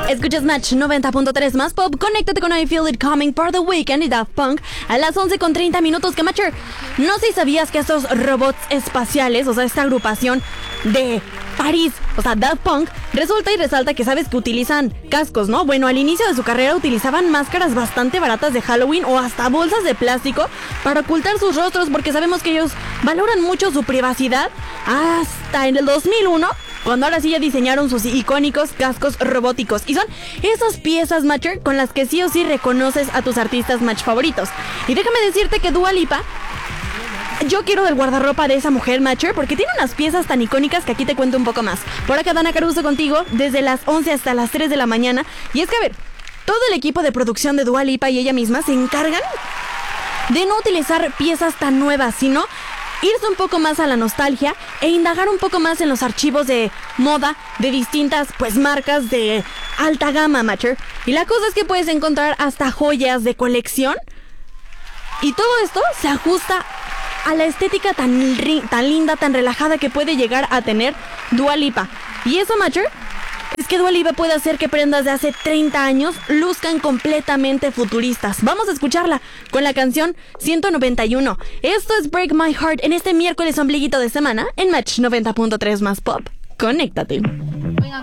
Escuchas Match 90.3 más pop. Conéctate con I Feel It Coming por The Weeknd y Daft Punk a las 11:30. Que Matcher, no sé si sabías que estos robots espaciales, o sea, esta agrupación de París, o sea, Daft Punk, resulta y resalta que sabes que utilizan cascos, ¿no? Bueno, al inicio de su carrera utilizaban máscaras bastante baratas de Halloween o hasta bolsas de plástico para ocultar sus rostros, porque sabemos que ellos valoran mucho su privacidad, hasta en el 2001, cuando ahora sí ya diseñaron sus icónicos cascos robóticos. Y son esas piezas, Matcher, con las que sí o sí reconoces a tus artistas Match favoritos. Y déjame decirte que Dua Lipa, yo quiero del guardarropa de esa mujer, Matcher, porque tiene unas piezas tan icónicas que aquí te cuento un poco más. Por acá Dana Caruso contigo desde las 11 hasta las 3 de la mañana. Y es que, a ver, todo el equipo de producción de Dua Lipa y ella misma se encargan de no utilizar piezas tan nuevas, sino irse un poco más a la nostalgia e indagar un poco más en los archivos de moda de distintas, pues, marcas de alta gama, Matcher. Y la cosa es que puedes encontrar hasta joyas de colección. Y todo esto se ajusta a la estética tan linda, tan relajada que puede llegar a tener Dua Lipa. Y eso, Matcher, es que Dua Lipa puede hacer que prendas de hace 30 años luzcan completamente futuristas. Vamos a escucharla con la canción 191. Esto es Break My Heart en este miércoles ombliguito de semana en Match 90.3 más pop. Conéctate. Oigan,